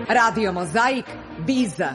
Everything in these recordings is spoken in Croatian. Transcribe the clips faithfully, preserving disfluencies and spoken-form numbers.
Radio Mozaik, Biza.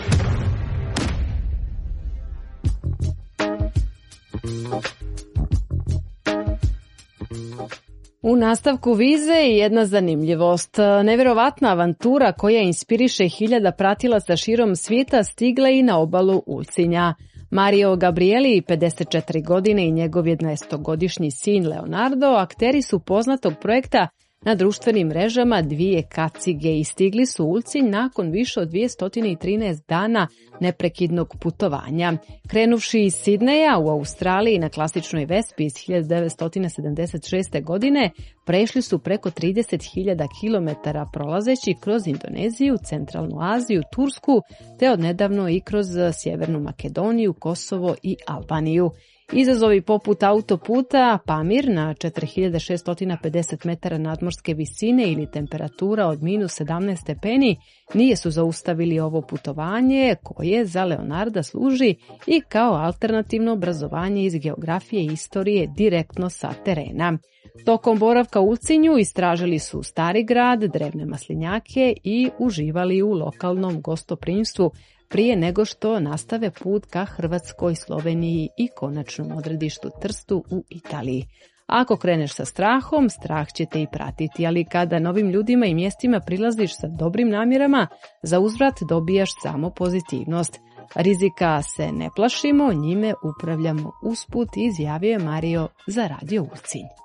U nastavku Vize jedna zanimljivost. Nevjerovatna avantura koja inspiriše hiljada pratilaca širom svijeta stigla i na obalu Ulcinja. Mario Gabrieli, pedeset četiri godine, i njegov jednaestogodišnji sin Leonardo akteri su poznatog projekta na društvenim mrežama Dvije kacige i stigli su u Ulcinj nakon više od dvjesto trinaest dana neprekidnog putovanja. Krenuvši iz Sidneja u Australiji na klasičnoj Vespi iz hiljadu devetsto sedamdeset šeste. godine, prešli su preko trideset hiljada kilometara prolazeći kroz Indoneziju, Centralnu Aziju, Tursku, te odnedavno i kroz Sjevernu Makedoniju, Kosovo i Albaniju. Izazovi poput autoputa Pamir na četiri hiljade šesto pedeset metara nadmorske visine ili temperatura od minus sedamnaest stepeni nije su zaustavili ovo putovanje koje za Leonarda služi i kao alternativno obrazovanje iz geografije i istorije direktno sa terena. Tokom boravka u Ulcinju istražili su Stari grad, drevne maslinjake i uživali u lokalnom gostoprimstvu prije nego što nastave put ka Hrvatskoj, Sloveniji i konačnom odredištu Trstu u Italiji. Ako kreneš sa strahom, strah će te i pratiti, ali kada novim ljudima i mjestima prilaziš sa dobrim namjerama, za uzvrat dobijaš samo pozitivnost. Rizika se ne plašimo, njime upravljamo usput, izjavio je Mario za Radio Ulcinj.